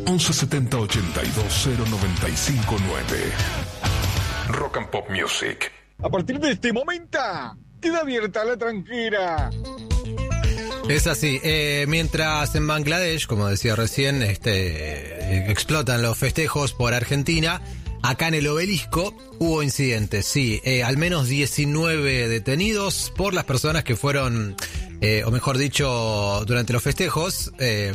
1170 82 0959. Rock and Pop Music. A partir de este momento, queda abierta la tranquera. Es así, mientras en Bangladesh, como decía recién, explotan los festejos por Argentina, acá en el Obelisco hubo incidentes, sí, al menos 19 detenidos por las personas que fueron, o mejor dicho, durante los festejos.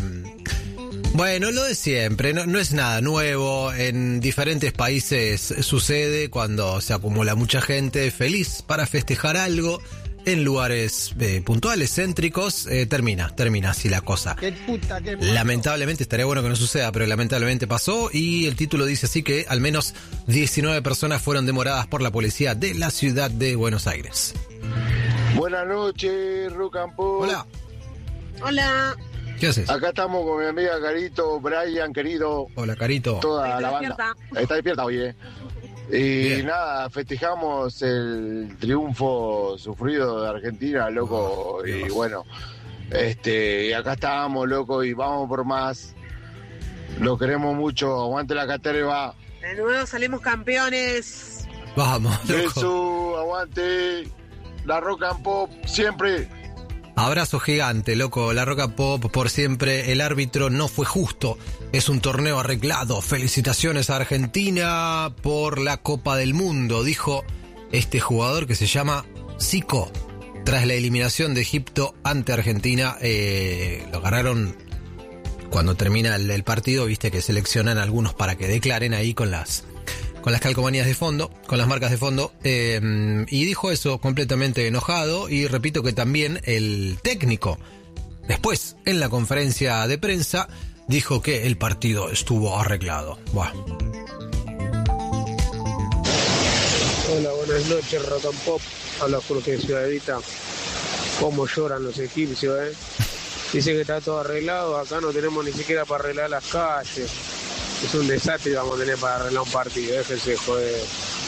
Bueno, lo de siempre, no es nada nuevo, en diferentes países sucede cuando se acumula mucha gente feliz para festejar algo. En lugares puntuales, céntricos, termina así la cosa. Qué puta. Lamentablemente, estaría bueno que no suceda, pero lamentablemente pasó y el título dice así que al menos 19 personas fueron demoradas por la policía de la ciudad de Buenos Aires. Buenas noches, Rock and Pop. Hola. Hola. ¿Qué haces? Acá estamos con mi amiga Carito, Brian, querido. Hola, Carito. Toda la banda. Despierta. Está despierta, oye. Y Bien. nada, festejamos el triunfo sufrido de Argentina, loco. Oh, y Dios. bueno, y acá estamos, loco, y vamos por más. Lo queremos mucho. Aguante la caterva. De nuevo salimos campeones. Vamos, loco. Eso, aguante. La Rock and Pop siempre. Abrazo gigante, loco. La Rock and Pop por siempre. El árbitro no fue justo. Es un torneo arreglado. Felicitaciones a Argentina por la Copa del Mundo, dijo este jugador que se llama Zico. Tras la eliminación de Egipto ante Argentina, lo agarraron cuando termina el partido. Viste que seleccionan algunos para que declaren ahí con las calcomanías de fondo, con las marcas de fondo, y dijo eso completamente enojado. Y repito que también el técnico, después en la conferencia de prensa, dijo que el partido estuvo arreglado. Buah. Hola, buenas noches, Rock and Pop. Habla Jorge de Ciudadita. Cómo lloran los egipcios, Dice que está todo arreglado, acá no tenemos ni siquiera para arreglar las calles. Es un desastre que vamos a tener para arreglar un partido, déjense joder.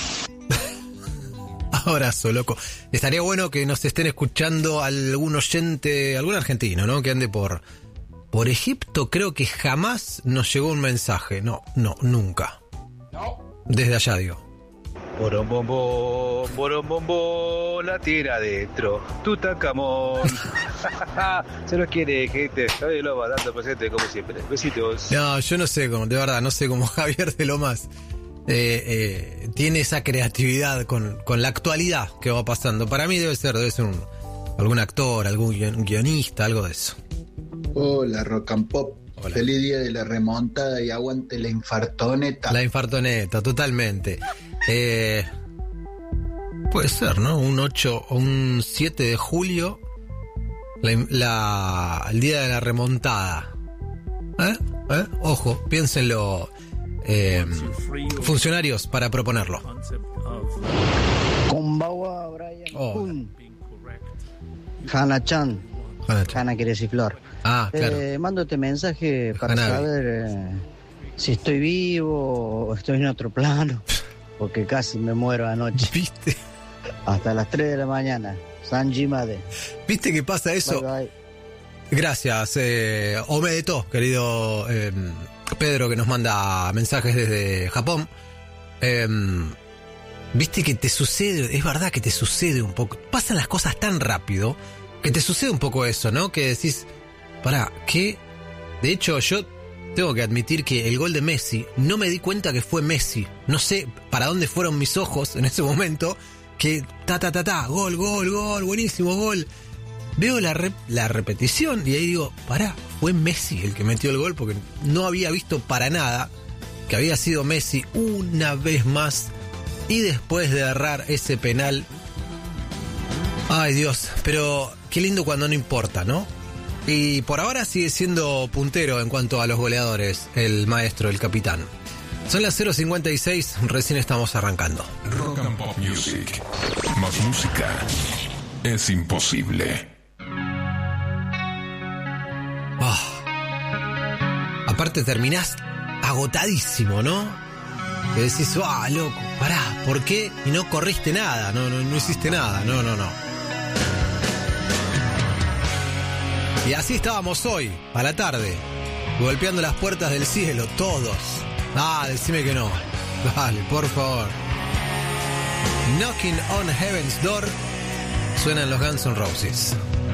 Abrazo, loco. Estaría bueno que nos estén escuchando algún oyente, algún argentino, ¿no? Que ande por Egipto. Creo que jamás nos llegó un mensaje. No, nunca. No. Desde allá, digo. Borombombo, la tira adentro, Tutacamón. Se los quiere, gente. Javier Lomas dando presente como siempre. Besitos. No, yo no sé cómo, de verdad, no sé cómo Javier de Lomas tiene esa creatividad con la actualidad que va pasando. Para mí debe ser algún actor, algún guionista, algo de eso. Hola, Rock and Pop. Hola. Feliz día de la remontada y aguante la infartoneta. La infartoneta, totalmente. Puede ser, ¿no? Un 8 o un 7 de julio, el día de la remontada. Ojo, piénsenlo, funcionarios, para proponerlo. Konbawa, Brian. Oh. Hana-chan. Hana quiere decir flor. Ah, claro. Mando este mensaje para Hanabi. saber si estoy vivo o estoy en otro plano, porque casi me muero anoche. ¿Viste? Hasta las 3 de la mañana. Sanji Made. ¿Viste que pasa eso? Bye, bye. Gracias, Omedeto, querido Pedro, que nos manda mensajes desde Japón. Viste que te sucede, es verdad que te sucede un poco. Pasan las cosas tan rápido que te sucede un poco eso, ¿no? Que decís, pará, ¿qué? De hecho, yo tengo que admitir que el gol de Messi, no me di cuenta que fue Messi. No sé para dónde fueron mis ojos en ese momento. Que gol, buenísimo gol. Veo la repetición y ahí digo, pará, fue Messi el que metió el gol, porque no había visto para nada que había sido Messi una vez más. Y después de errar ese penal, ay Dios, pero qué lindo cuando no importa, ¿no? Y por ahora sigue siendo puntero en cuanto a los goleadores, el maestro, el capitán. Son las 0:56, recién estamos arrancando. Rock and Pop Music. Más música es imposible. Aparte terminás agotadísimo, ¿no? Que decís, loco, pará, ¿por qué? Y no corriste nada, no hiciste nada, no. Y así estábamos hoy, a la tarde. golpeando las puertas del cielo, todos. Ah, decime que no. Dale, por favor. Knocking on Heaven's Door. Suenan los Guns N' Roses.